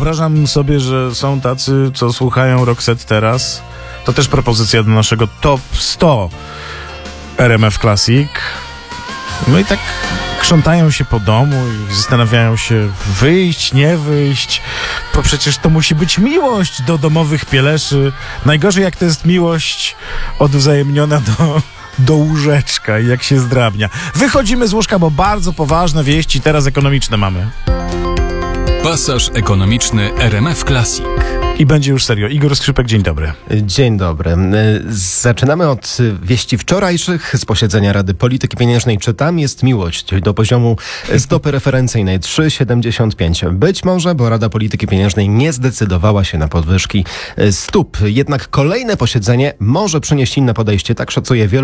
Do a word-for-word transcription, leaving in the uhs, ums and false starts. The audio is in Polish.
wyobrażam sobie, że są tacy, co słuchają Roxette teraz. To też propozycja do naszego top sto R M F Classic. No i tak krzątają się po domu i zastanawiają się, wyjść, nie wyjść, bo przecież to musi być miłość do domowych pieleszy. Najgorzej, jak to jest miłość odwzajemniona do, do łóżeczka i jak się zdrabnia. Wychodzimy z łóżka, bo bardzo poważne wieści teraz ekonomiczne mamy. Pasaż ekonomiczny R M F Classic. I będzie już serio. Igor Skrzypek, dzień dobry. Dzień dobry. Zaczynamy od wieści wczorajszych z posiedzenia Rady Polityki Pieniężnej. Czy tam jest miłość do poziomu stopy referencyjnej trzy przecinek siedemdziesiąt pięć? Być może, bo Rada Polityki Pieniężnej nie zdecydowała się na podwyżki stóp. Jednak kolejne posiedzenie może przynieść inne podejście. Tak szacuje wielu